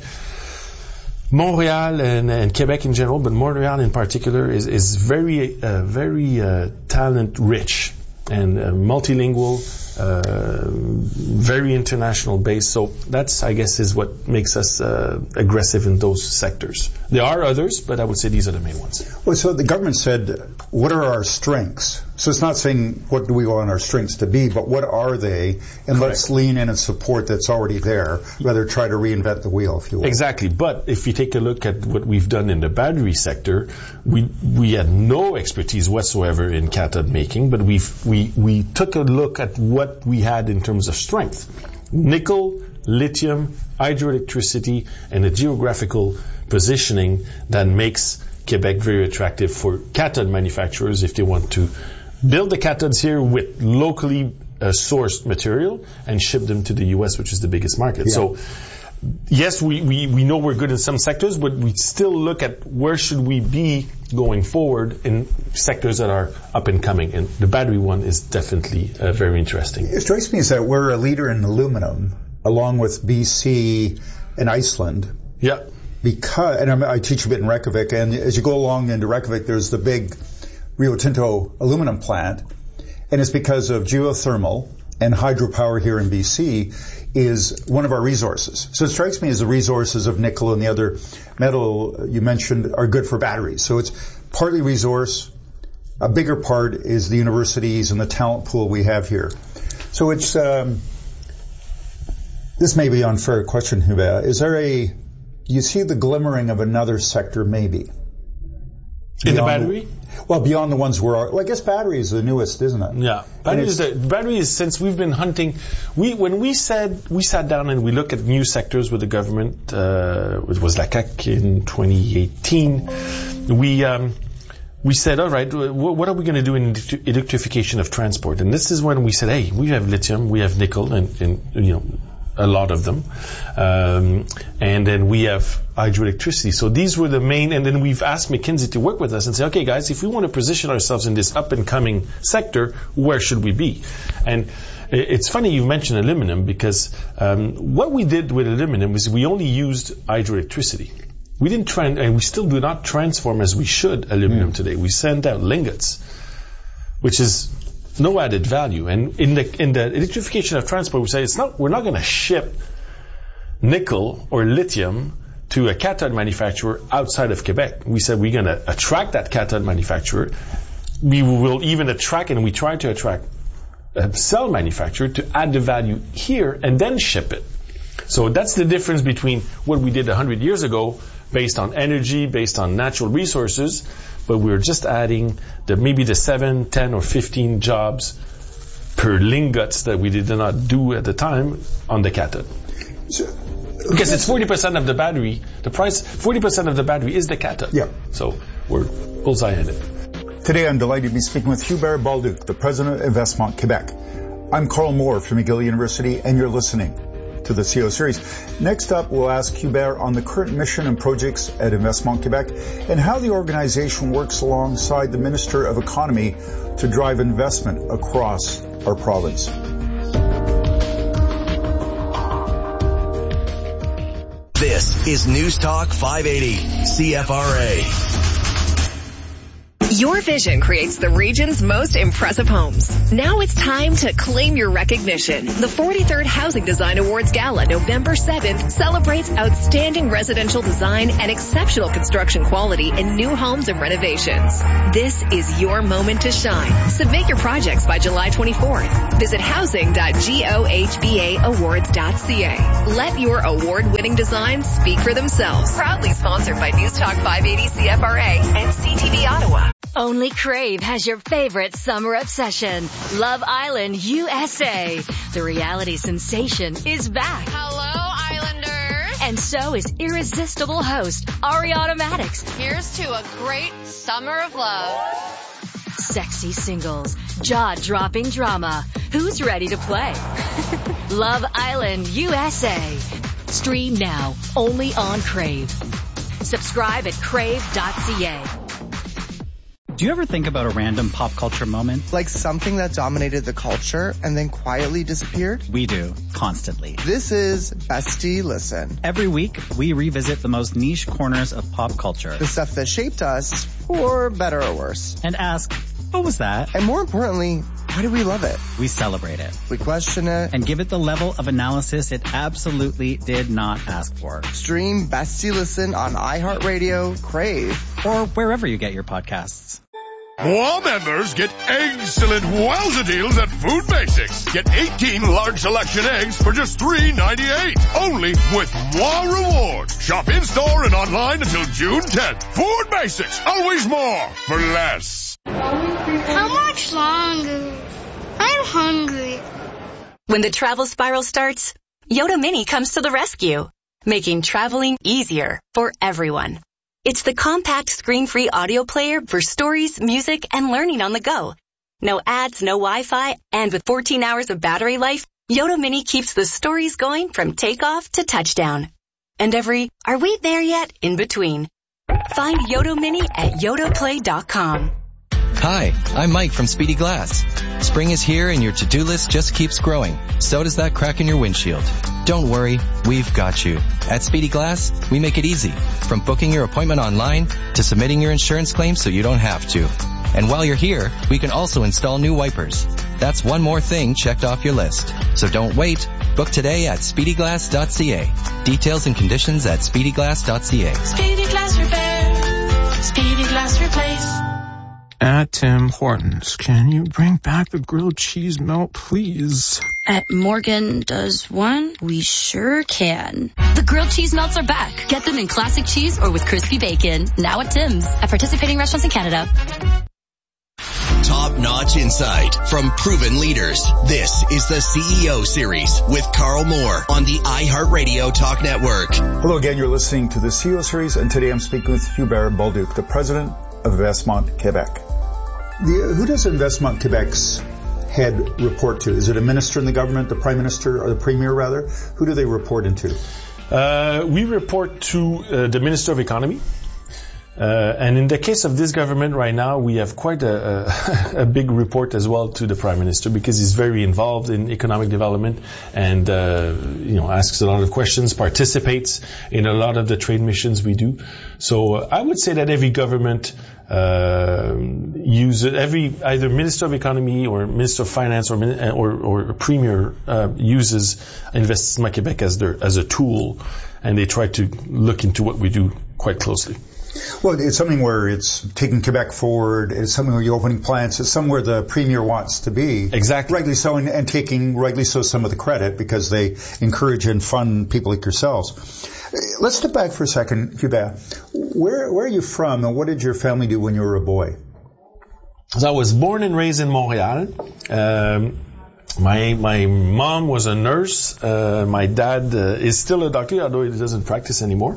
Montreal and, and Quebec in general, but Montreal in particular, is, is very, uh, very uh, talent rich and uh, multilingual, uh, very international based. So that's, I guess, is what makes us uh, aggressive in those sectors. There are others, but I would say these are the main ones. Well, so the government said, what are our strengths? So it's not saying what do we want our strengths to be, but what are they? And Correct. Let's lean in and support that's already there, rather try to reinvent the wheel, if you will. Exactly. But if you take a look at what we've done in the battery sector, we we had no expertise whatsoever in cathode making, but we've we we took a look at what we had in terms of strength. Nickel, lithium, hydroelectricity, and a geographical positioning that makes Quebec very attractive for cathode manufacturers if they want to build the cathodes here with locally uh, sourced material and ship them to the U S, which is the biggest market. Yeah. So, yes, we, we, we know we're good in some sectors, but we still look at where should we be going forward in sectors that are up and coming. And the battery one is definitely uh, very interesting. It strikes me as that we're a leader in aluminum, along with B C and Iceland. Yeah. Because, and I'm, I teach a bit in Reykjavik, and as you go along into Reykjavik, there's the big Rio Tinto aluminum plant, and it's because of geothermal and hydropower here in B C is one of our resources. So it strikes me as the resources of nickel and the other metal you mentioned are good for batteries. So it's partly resource. A bigger part is the universities and the talent pool we have here. So it's, um, this may be an unfair question, Hubert. Is there a, you see the glimmering of another sector maybe? In the battery? Well, beyond the ones we're, well, I guess battery is the newest, isn't it? Yeah. Battery is, the, battery is since we've been hunting, we, when we said, we sat down and we looked at new sectors with the government, uh, it was like in twenty eighteen, we, um, we said, all right, what are we going to do in electrification of transport? And this is when we said, hey, we have lithium, we have nickel, and, and you know, a lot of them. Um, and then we have hydroelectricity. So these were the main, and then we've asked McKinsey to work with us and say, okay guys, if we want to position ourselves in this up and coming sector, where should we be? And it's funny you mentioned aluminum because um, what we did with aluminum is we only used hydroelectricity. We didn't try, and we still do not transform as we should aluminum mm. today. We send out lingots, which is no added value. And in the in the electrification of transport, we say it's not. We're not going to ship nickel or lithium to a cathode manufacturer outside of Quebec. We said we're going to attract that cathode manufacturer. We will even attract, and we try to attract a cell manufacturer to add the value here and then ship it. So that's the difference between what we did one hundred years ago, based on energy, based on natural resources. But we're just adding the maybe the seven, ten, or fifteen jobs per lingots that we did not do at the time on the cathode. So, Because it's forty percent of the battery. The price, forty percent of the battery is the cathode. Yeah. So we're bullseye in it. Today I'm delighted to be speaking with Hubert Balduc, the president of Investissement Quebec. I'm Carl Moore from McGill University, and you're listening to the C E O Series. Next up, we'll ask Hubert on the current mission and projects at Investissement Quebec and how the organization works alongside the Minister of Economy to drive investment across our province. This is News Talk five eighty, C F R A. Your vision creates the region's most impressive homes. Now it's time to claim your recognition. The forty-third Housing Design Awards Gala, November seventh, celebrates outstanding residential design and exceptional construction quality in new homes and renovations. This is your moment to shine. Submit your projects by July twenty-fourth. Visit housing dot gohba awards dot c a. Let your award-winning designs speak for themselves. Proudly sponsored by News Talk five eighty C F R A and C T V Ottawa. Only Crave has your favorite summer obsession, Love Island U S A. The reality sensation is back. Hello, Islanders. And so is irresistible host Ariana Maddox. Here's to a great summer of love. Sexy singles, jaw-dropping drama. Who's ready to play? Love Island U S A. Stream now, only on Crave. Subscribe at crave dot c a. Do you ever think about a random pop culture moment? Like something that dominated the culture and then quietly disappeared? We do, constantly. This is Bestie Listen. Every week, we revisit the most niche corners of pop culture. The stuff that shaped us, for better or worse. And ask, what was that? And more importantly, why do we love it? We celebrate it. We question it. And give it the level of analysis it absolutely did not ask for. Stream Bestie Listen on iHeartRadio, Crave, or wherever you get your podcasts. More members get excellent wowza deals at Food Basics. Get eighteen large selection eggs for just three ninety-eight. Only with Moi Rewards. Shop in-store and online until June tenth. Food Basics. Always more for less. How much longer? I'm hungry. When the travel spiral starts, Yoda Mini comes to the rescue, making traveling easier for everyone. It's the compact screen-free audio player for stories, music, and learning on the go. No ads, no Wi-Fi, and with fourteen hours of battery life, Yoda Mini keeps the stories going from takeoff to touchdown. And every, are we there yet, in between. Find Yoda Mini at yoda play dot com. Hi, I'm Mike from Speedy Glass. Spring is here and your to-do list just keeps growing. So does that crack in your windshield. Don't worry, we've got you. At Speedy Glass, we make it easy. From booking your appointment online to submitting your insurance claim so you don't have to. And while you're here, we can also install new wipers. That's one more thing checked off your list. So don't wait. Book today at speedy glass dot c a. Details and conditions at speedy glass dot c a. Speedy Glass Repair. Speedy Glass Replace. At Tim Hortons, can you bring back the grilled cheese melt, please? At Morgan Does One, we sure can. The grilled cheese melts are back. Get them in classic cheese or with crispy bacon. Now at Tim's. At participating restaurants in Canada. Top-notch insight from proven leaders. This is the C E O Series with Carl Moore on the iHeartRadio Talk Network. Hello again, you're listening to the C E O Series, and today I'm speaking with Hubert Balduc, the president of Investissement Quebec. The, who does Investissement Quebec's head report to? Is it a minister in the government, the prime minister, or the premier rather? Who do they report into? Uh, we report to uh, the Minister of Economy. Uh, and in the case of this government right now, we have quite a, a, a big report as well to the Prime Minister because he's very involved in economic development and, uh, you know, asks a lot of questions, participates in a lot of the trade missions we do. So uh, I would say that every government uh, uses, every either Minister of Economy or Minister of Finance or or, or Premier uh, uses Investissement Québec as their as a tool, and they try to look into what we do quite closely. Well, it's something where it's taking Quebec forward. It's something where you're opening plants. It's somewhere the premier wants to be. Exactly. Rightly so, and, and taking rightly so some of the credit because they encourage and fund people like yourselves. Let's step back for a second, Hubert. Where, where are you from, and what did your family do when you were a boy? So I was born and raised in Montreal. Um, My my mom was a nurse. Uh, my dad uh, is still a doctor, although he doesn't practice anymore.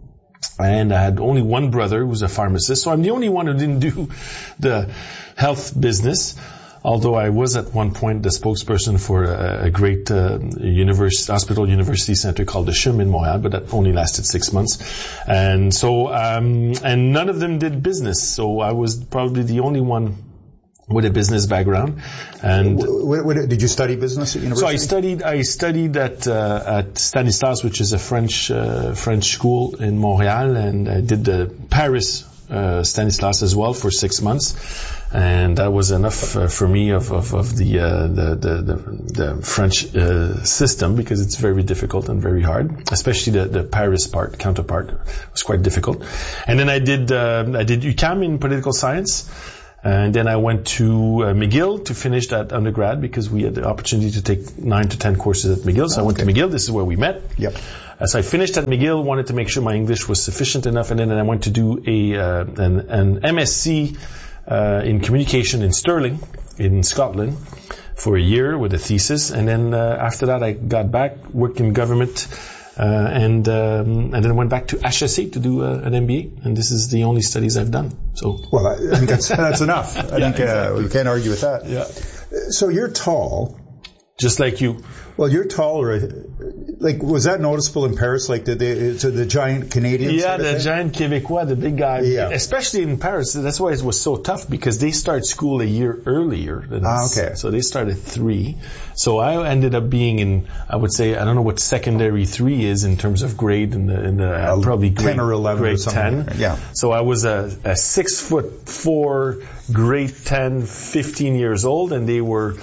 And I had only one brother who was a pharmacist, so I'm the only one who didn't do the health business. Although I was at one point the spokesperson for a, a great uh, university, hospital university center called the C H U M in Montreal, but that only lasted six months. And so, um, and none of them did business. So I was probably the only one with a business background. And what, what, did you study business at university? So I studied. I studied at uh, at Stanislas, which is a French uh, French school in Montreal, and I did the Paris uh, Stanislas as well for six months. And that was enough uh, for me of of, of the, uh, the the the the French uh, system, because it's very difficult and very hard, especially the the Paris part counterpart was quite difficult. And then I did uh, I did U Q A M in political science. And then I went to uh, McGill to finish that undergrad, because we had the opportunity to take nine to ten courses at McGill. So oh, I went okay. to McGill. This is where we met. Yep. As I finished at McGill, wanted to make sure my English was sufficient enough, and then I went to do a uh, an, an M S C uh, in communication in Stirling, in Scotland, for a year with a thesis. And then uh, after that, I got back, worked in government. Uh, and um, and then went back to H S A to do uh, an M B A, and this is the only studies I've done. So well, I, I think that's that's enough. I yeah, think uh, exactly. we can't argue with that. Yeah. So you're tall, just like you. Well, you're taller. Like, was that noticeable in Paris? Like, did they, so the giant Canadians? Yeah, sort of the thing? giant Québécois, the big guy. Yeah. Especially in Paris. That's why it was so tough, because they start school a year earlier than ah, us. okay. So they start at three. So I ended up being in, I would say, I don't know what secondary three is in terms of grade, in the, in the uh, probably grade, ten or eleven grade or something. ten. Yeah. So I was a, a six foot four, grade ten, fifteen years old, and they were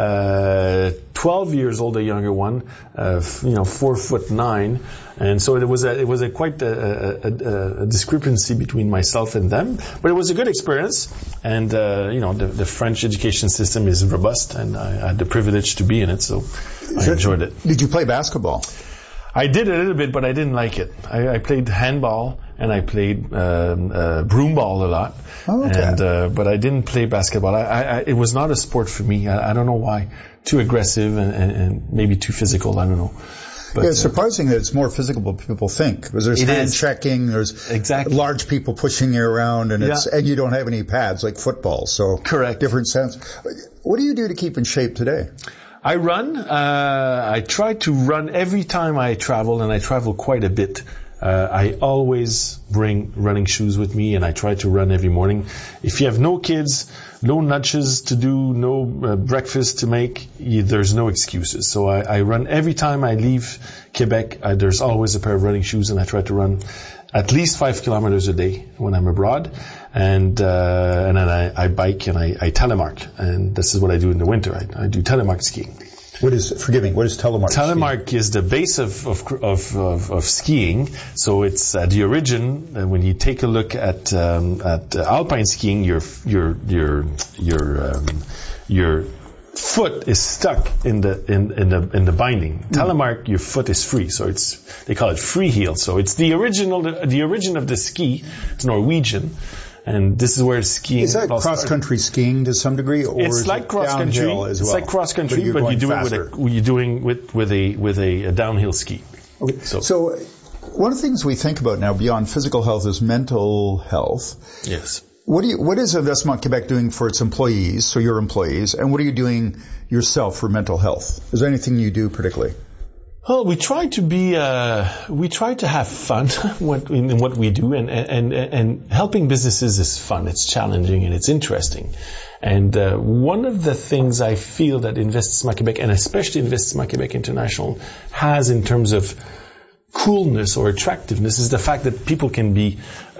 uh twelve years old, a younger one, uh, you know, four foot nine, and so it was a it was a quite a, a, a discrepancy between myself and them, but it was a good experience, and uh, you know, the, the French education system is robust, and I had the privilege to be in it, so I so enjoyed it. Did you play basketball? I did a little bit, but I didn't like it. I, I played handball and I played um, uh, broomball a lot. Oh, okay. And uh, but I didn't play basketball. I, I, it was not a sport for me. I, I don't know why. Too aggressive and, and, and maybe too physical. I don't know. But, yeah, it's surprising uh, that it's more physical than people think. Because there's hand is. checking, there's exactly. large people pushing you around, and it's yeah. and you don't have any pads like football. So correct. Different sense. What do you do to keep in shape today? I run. Uh, I try to run every time I travel, and I travel quite a bit. Uh, I always bring running shoes with me, and I try to run every morning. If you have no kids, no lunches to do, no uh, breakfast to make, you, there's no excuses. So I, I run every time I leave Quebec. I, there's always a pair of running shoes, and I try to run at least five kilometers a day when I'm abroad. And uh, and then I, I bike and I, I telemark, and this is what I do in the winter. I, I do telemark skiing. What is, forgive me, what is telemark? Telemark skiing? Is the base of of, of, of, of skiing. So it's uh, the origin. Uh, when you take a look at um, at uh, alpine skiing, your your your your um, your foot is stuck in the in, in the in the binding. Mm. Telemark, your foot is free, so it's they call it free heel. So it's the original the, the origin of the ski. It's Norwegian. And this is where skiing is that cross country skiing to some degree, or it's is like it cross country. Well? It's like cross country, but, but you do faster. it with a, you're doing with with a with a, a downhill ski. Okay. So, so one of the things we think about now beyond physical health is mental health. Yes. What do you, what is Investissement Quebec doing for its employees, so your employees, and what are you doing yourself for mental health? Is there anything you do particularly? Well, we try to be, uh, we try to have fun in what we do, and, and, and helping businesses is fun. It's challenging and it's interesting. And, uh, one of the things I feel that Investissement Quebec, and especially Investissement Quebec International, has in terms of coolness or attractiveness is the fact that people can be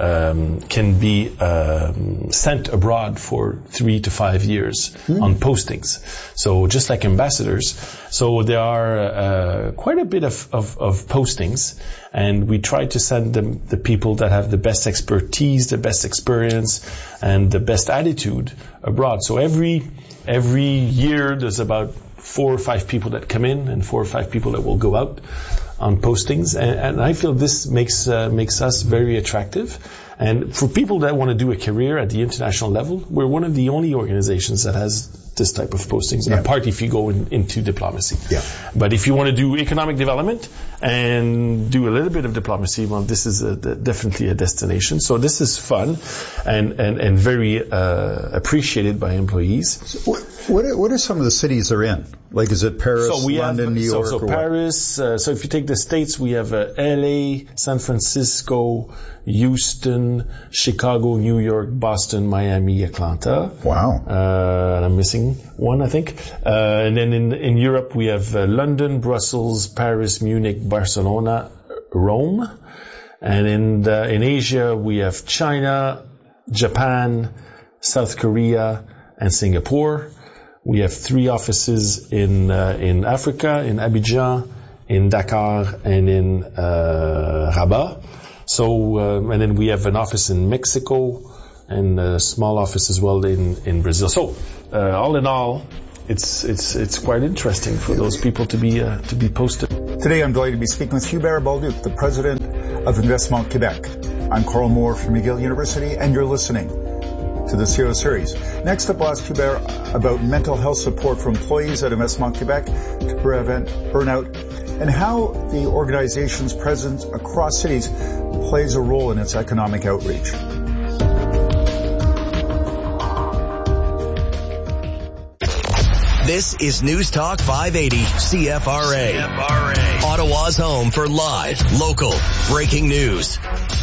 um, can be um, sent abroad for three to five years mm. on postings. So just like ambassadors, so there are uh, quite a bit of, of, of postings, and we try to send them the people that have the best expertise, the best experience, and the best attitude abroad. So every every year there's about four or five people that come in, and four or five people that will go out on postings, and, and I feel this makes uh, makes us very attractive. And for people that want to do a career at the international level, we're one of the only organizations that has this type of postings, and yeah. apart if you go in, into diplomacy. Yeah. But if you want to do economic development and do a little bit of diplomacy, well, this is a, definitely a destination. So this is fun and, and, and very uh, appreciated by employees. So what, are, what are some of the cities they're in? Like, is it Paris, so we London, have, New York? So, so or Paris, uh, so if you take the States, we have uh, L A, San Francisco, Houston, Chicago, New York, Boston, Miami, Atlanta. Wow. Uh, and I'm missing one, I think. Uh, and then in, in Europe, we have uh, London, Brussels, Paris, Munich, Barcelona, Rome. And in, the, in Asia, we have China, Japan, South Korea, and Singapore. We have three offices in uh, in Africa, in Abidjan, in Dakar, and in uh, Rabat. So, uh, and then we have an office in Mexico and a small office as well in, in Brazil. So, uh, all in all, it's it's it's quite interesting for those people to be uh, to be posted. Today, I'm delighted to be speaking with Hubert Balduc, the president of Investissement Québec. I'm Carl Moore from McGill University, and you're listening to the C E O Series. Next up, I'll ask Hubert about mental health support for employees at Investissement Québec to prevent burnout and how the organization's presence across cities plays a role in its economic outreach. This is News Talk five eighty C F R A. C F R A. Ottawa's home for live, local, breaking news.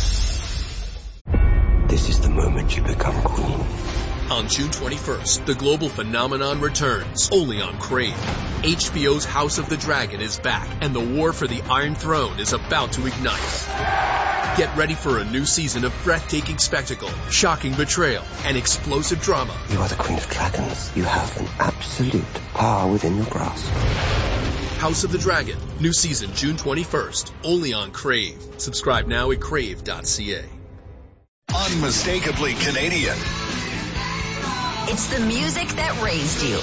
This is the moment you become queen. On June twenty-first, the global phenomenon returns, only on Crave. H B O's House of the Dragon is back, and the war for the Iron Throne is about to ignite. Get ready for a new season of breathtaking spectacle, shocking betrayal, and explosive drama. You are the Queen of Dragons. You have an absolute power within your grasp. House of the Dragon, new season June twenty-first, only on Crave. Subscribe now at crave dot c a. Unmistakably Canadian. It's the music that raised you.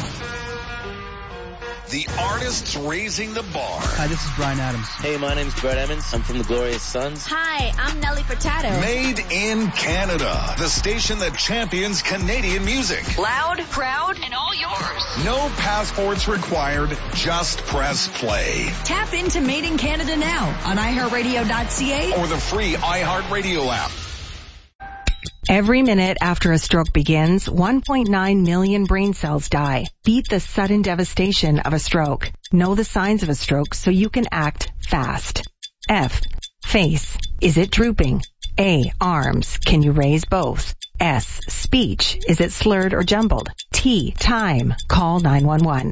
The artists raising the bar. Hi, this is Bryan Adams. Hey, my name's Brett Emmons. I'm from the Glorious Sons. Hi, I'm Nelly Furtado. Made in Canada. The station that champions Canadian music. Loud, proud, and all yours. No passports required. Just press play. Tap into Made in Canada now on i heart radio dot c a or the free iHeartRadio app. Every minute after a stroke begins, one point nine million brain cells die. Beat the sudden devastation of a stroke. Know the signs of a stroke so you can act fast. F. Face. Is it drooping? A. Arms. Can you raise both? S. Speech. Is it slurred or jumbled? T. Time. Call nine one one.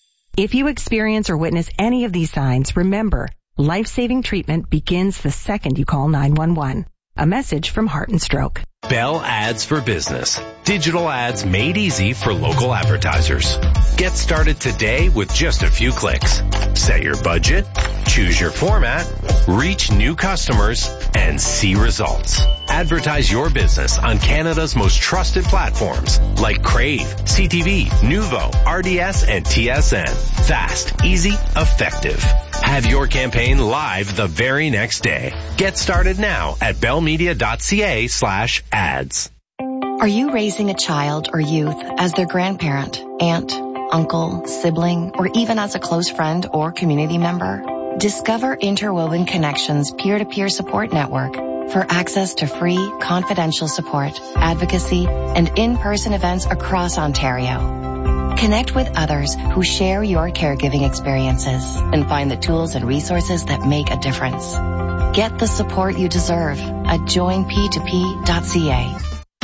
If you experience or witness any of these signs, remember, life-saving treatment begins the second you call nine one one. A message from Heart and Stroke. Bell Ads for Business. Digital ads made easy for local advertisers. Get started today with just a few clicks. Set your budget, choose your format, reach new customers, and see results. Advertise your business on Canada's most trusted platforms like Crave, C T V, Nuvo, R D S, and T S N. Fast, easy, effective. Have your campaign live the very next day. Get started now at bell media dot c a slash ads. Are you raising a child or youth as their grandparent, aunt, uncle, sibling, or even as a close friend or community member? Discover Interwoven Connections peer-to-peer support network for access to free, confidential support, advocacy, and in-person events across Ontario. Connect with others who share your caregiving experiences and find the tools and resources that make a difference. Get the support you deserve at join p two p dot c a.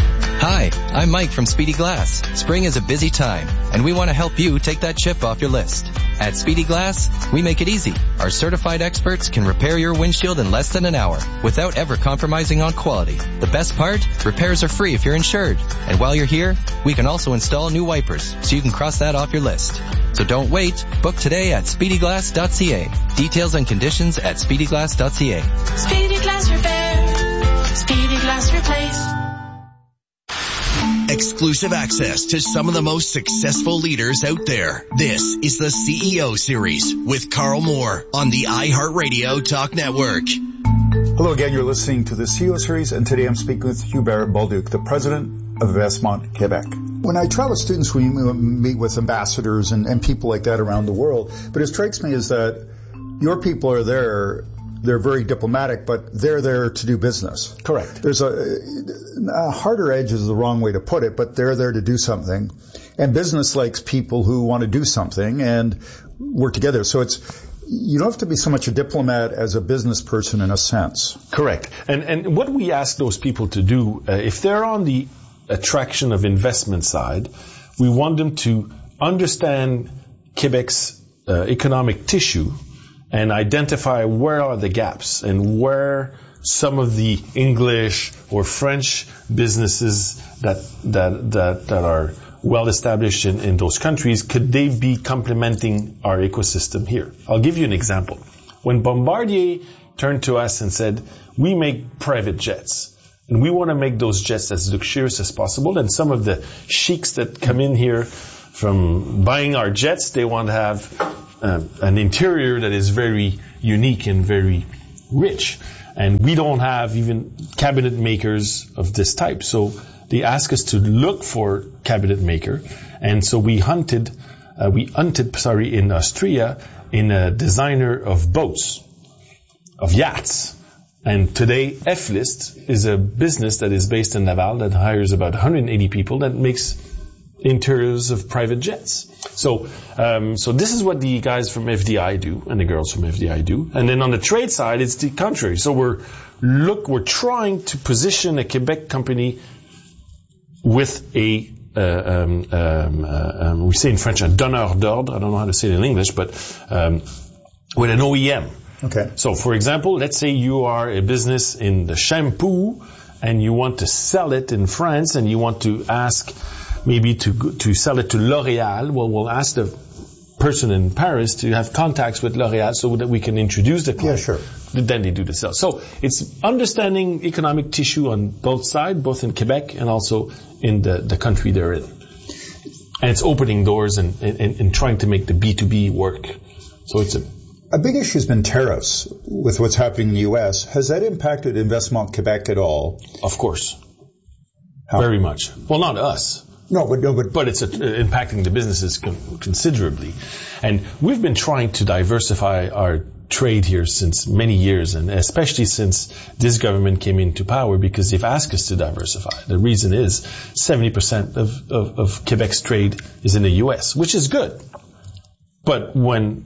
Hi, I'm Mike from Speedy Glass. Spring is a busy time, and we want to help you take that chip off your list. At Speedy Glass, we make it easy. Our certified experts can repair your windshield in less than an hour without ever compromising on quality. The best part? Repairs are free if you're insured. And while you're here, we can also install new wipers so you can cross that off your list. So don't wait. Book today at speedy glass dot c a. Details and conditions at speedy glass dot c a. Speedy Glass Repair. Speedy Glass Replace. Exclusive access to some of the most successful leaders out there. This is the C E O Series with Carl Moore on the iHeartRadio Talk Network. Hello again, you're listening to the C E O Series, and today I'm speaking with Hubert Balduc, the president of Investment Quebec. When I travel with students, we meet with ambassadors and, and people like that around the world. But it strikes me is that your people are there, they're very diplomatic, but they're there to do business. Correct. There's a, a harder edge is the wrong way to put it, but they're there to do something. And business likes people who want to do something and work together. So it's, you don't have to be so much a diplomat as a business person in a sense. Correct. And and what we ask those people to do, uh, if they're on the attraction of investment side, we want them to understand Quebec's uh, economic tissue and identify where are the gaps and where some of the English or French businesses that that that, that are well established in, in those countries, could they be complementing our ecosystem here? I'll give you an example. When Bombardier turned to us and said, we make private jets, and we want to make those jets as luxurious as possible, and some of the sheiks that come in here from buying our jets, they want to have uh, an interior that is very unique and very rich. And we don't have even cabinet makers of this type. So they asked us to look for cabinet maker, and so we hunted, uh, we hunted, sorry, in Austria in a designer of boats, of yachts. And today, F-List is a business that is based in Laval that hires about one hundred eighty people that makes interiors of private jets. So, um, so this is what the guys from F D I do, and the girls from F D I do. And then on the trade side, it's the contrary. So we're look, we're trying to position a Quebec company with a, uh, um, um, uh, um, we say in French, a donneur d'ordre. I don't know how to say it in English, but um, with an O E M. Okay. So, for example, let's say you are a business in the shampoo, and you want to sell it in France, and you want to ask maybe to to sell it to L'Oréal. Well, we'll ask the person in Paris to have contacts with L'Oréal so that we can introduce the client. Yeah, sure. Then they do the sale. So it's understanding economic tissue on both sides, both in Quebec and also in the, the country they're in. And it's opening doors and, and, and trying to make the B two B work. So it's a... A big issue has been tariffs with what's happening in the U S. Has that impacted Investment Quebec at all? Of course. How? Very much. Well, not us. No, but no, but but it's a, uh, impacting the businesses con- considerably, and we've been trying to diversify our trade here since many years, and especially since this government came into power, because they've asked us to diversify. The reason is seventy percent of, of, of Quebec's trade is in the U S, which is good, but when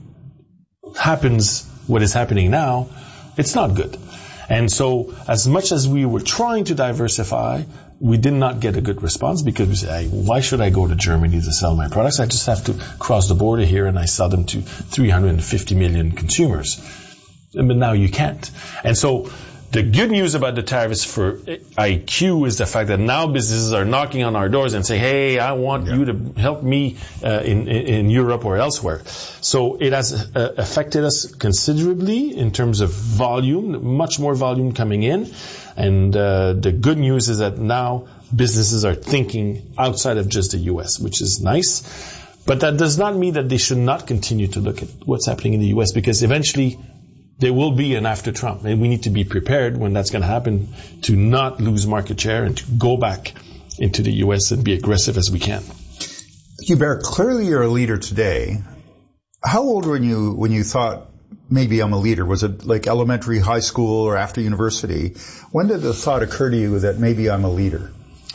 happens what is happening now, it's not good. And so, as much as we were trying to diversify, we did not get a good response, because we said, hey, why should I go to Germany to sell my products? I just have to cross the border here and I sell them to three hundred fifty million consumers. But now you can't. And so the good news about the tariffs for I Q is the fact that now businesses are knocking on our doors and saying, hey, I want yeah. you to help me uh, in, in Europe or elsewhere. So it has uh, affected us considerably in terms of volume, much more volume coming in. And uh, the good news is that now businesses are thinking outside of just the U S, which is nice. But that does not mean that they should not continue to look at what's happening in the U S, because eventually there will be an after Trump, and we need to be prepared when that's going to happen to not lose market share and to go back into the U S and be aggressive as we can. Hubert, clearly you're a leader today. How old were you when you thought, maybe I'm a leader? Was it like elementary, high school, or after university? When did the thought occur to you that maybe I'm a leader?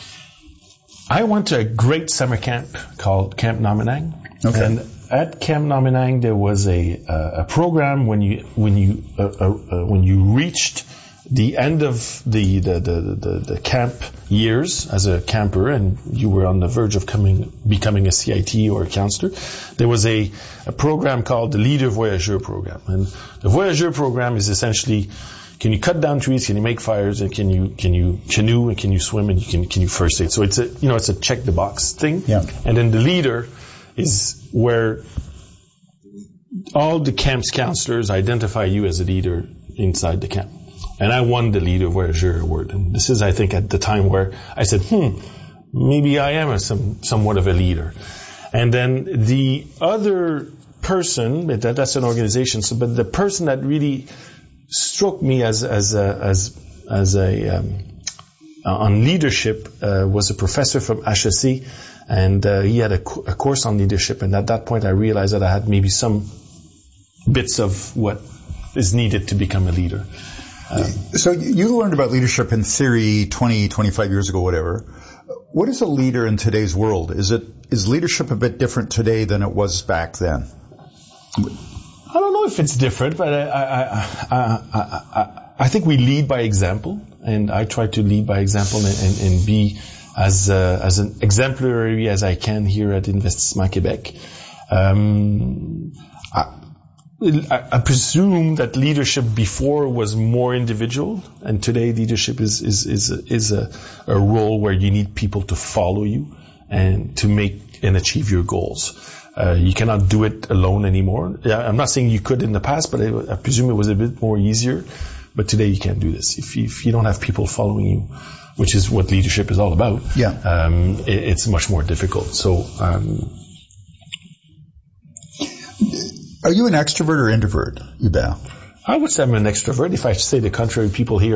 I went to a great summer camp called Camp Nominang. Okay. And at Camp Nominang, there was a uh, a program when you when you uh, uh, uh, when you reached the end of the the, the the the camp years as a camper, and you were on the verge of coming becoming a C I T or a counselor. There was a a program called the Leader Voyageur program, and the Voyageur program is essentially, can you cut down trees? Can you make fires? And can you can you canoe? And can you swim? And you can can you first aid? So it's a you know it's a check the box thing. Yeah. And then the leader is where all the camp's counselors identify you as a leader inside the camp. And I won the Leader Voyageur award. And this is, I think, at the time where I said, hmm, maybe I am a, some somewhat of a leader. And then the other person, that, that's an organization, so but the person that really struck me as as a, as as a um, uh, on leadership uh, was a professor from H E C, and uh, he had a, co- a course on leadership, and at that point I realized that I had maybe some bits of what is needed to become a leader. Um, so you learned about leadership in theory twenty, twenty-five years ago, whatever. What is a leader in today's world? Is it is leadership a bit different today than it was back then? I don't know if it's different, but I, I, I, I, I, I think we lead by example, and I try to lead by example and, and, and be as uh, as an exemplary as I can here at Investissement Québec. Um, I, I presume that leadership before was more individual, and today leadership is is is a, is a, a role where you need people to follow you and to make and achieve your goals. Uh, you cannot do it alone anymore. I'm not saying you could in the past, but I, I presume it was a bit more easier. But today you can't do this if you, if you don't have people following you, which is what leadership is all about. Yeah, um, it, it's much more difficult. So. Um, Are you an extrovert or introvert, Hubert? I would say I'm an extrovert. If I say the contrary, people here